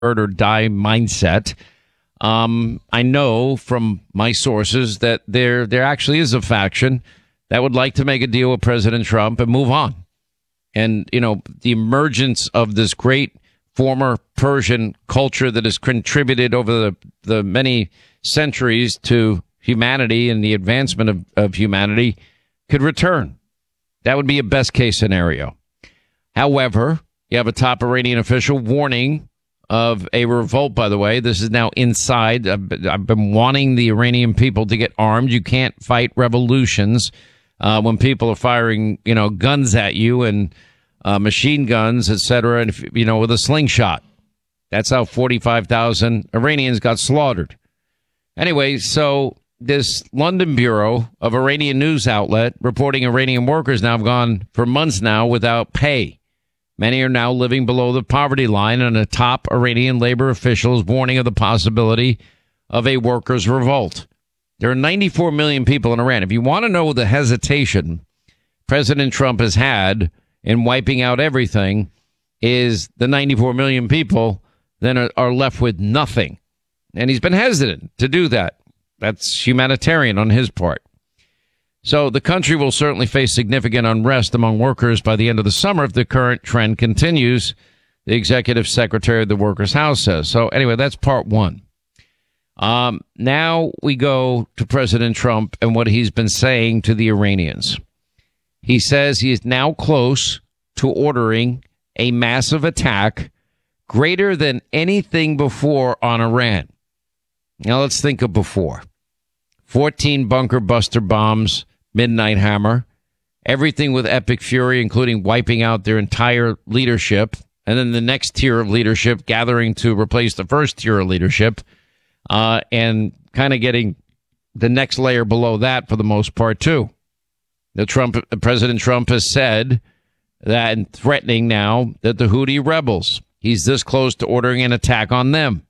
or die mindset. I know from my sources that there actually is a faction that would like to make a deal with President Trump and move on. And, the emergence of this great former Persian culture that has contributed over the many centuries to humanity and the advancement of humanity could return. That would be a best case scenario. However, you have a top Iranian official warning of a revolt, by the way. This is now inside. I've been wanting the Iranian people to get armed. You can't fight revolutions when people are firing, guns at you and machine guns, etc., and, with a slingshot. That's how 45,000 Iranians got slaughtered. Anyway, so this London Bureau of Iranian news outlet reporting Iranian workers now have gone for months now without pay. Many are now living below the poverty line, and a top Iranian labor official is warning of the possibility of a workers' revolt. There are 94 million people in Iran. If you want to know the hesitation President Trump has had in wiping out everything, is the 94 million people then are left with nothing. And he's been hesitant to do that. That's humanitarian on his part. So the country will certainly face significant unrest among workers by the end of the summer if the current trend continues, the executive secretary of the Workers' House says. So anyway, that's part one. Now we go to President Trump and what he's been saying to the Iranians. He says he is now close to ordering a massive attack greater than anything before on Iran. Now let's think of before. 14 bunker buster bombs, Midnight Hammer, everything with epic fury, including wiping out their entire leadership, and then the next tier of leadership gathering to replace the first tier of leadership, and kind of getting the next layer below that for the most part, too. President Trump has said that, and threatening now, that the Houthi rebels, he's this close to ordering an attack on them.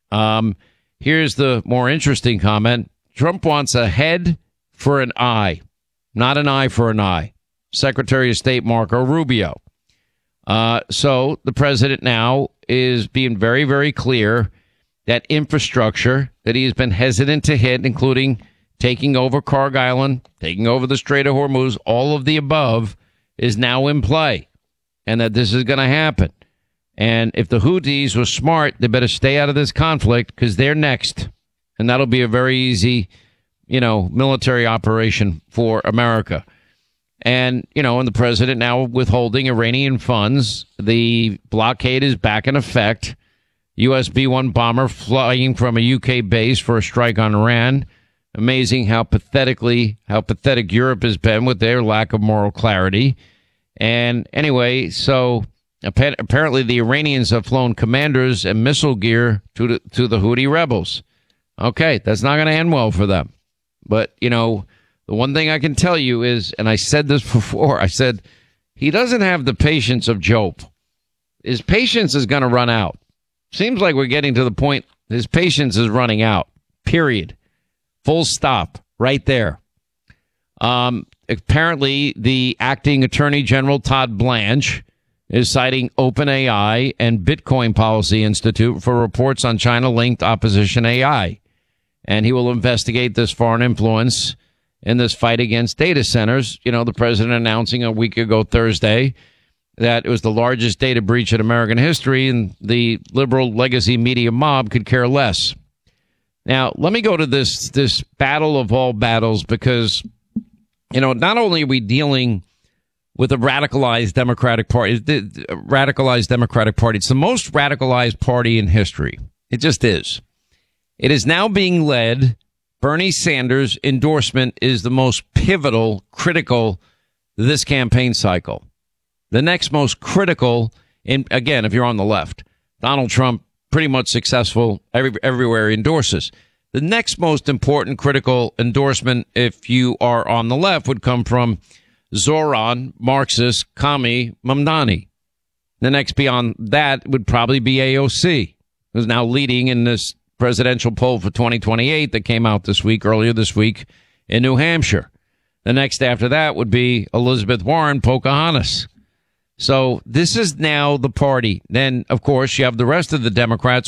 Here's the more interesting comment. Trump wants a head for an eye, not an eye for an eye. Secretary of State Marco Rubio. So the president now is being very, very clear that infrastructure that he has been hesitant to hit, including taking over Karg Island, taking over the Strait of Hormuz, all of the above is now in play, and that this is going to happen. And if the Houthis were smart, they better stay out of this conflict because they're next. And that'll be a very easy, military operation for America. And, and the president now withholding Iranian funds. The blockade is back in effect. U.S. B-1 bomber flying from a UK base for a strike on Iran. Amazing how pathetic Europe has been with their lack of moral clarity. And anyway, so apparently the Iranians have flown commanders and missile gear to the Houthi rebels. Okay, that's not going to end well for them. But, the one thing I can tell you is, and I said this before, I said, he doesn't have the patience of Job. His patience is going to run out. Seems like we're getting to the point his patience is running out. Period. Full stop. Right there. Apparently, the acting Attorney General, Todd Blanche, is citing OpenAI and Bitcoin Policy Institute for reports on China-linked opposition AI. And he will investigate this foreign influence in this fight against data centers. The president announcing a week ago Thursday that it was the largest data breach in American history, and the liberal legacy media mob could care less. Now, let me go to this battle of all battles, because, not only are we dealing with a radicalized Democratic Party, it's the most radicalized party in history. It just is. It is now being led. Bernie Sanders' endorsement is the most pivotal, critical this campaign cycle. The next most critical, again, if you're on the left, Donald Trump, pretty much successful everywhere he endorses. The next most important critical endorsement, if you are on the left, would come from Zoran, Marxist, Kami, Mamdani. The next beyond that would probably be AOC, who's now leading in this presidential poll for 2028 that came out earlier this week in New Hampshire. The next after that would be Elizabeth Warren, Pocahontas. So this is now the party. Then, of course, you have the rest of the Democrats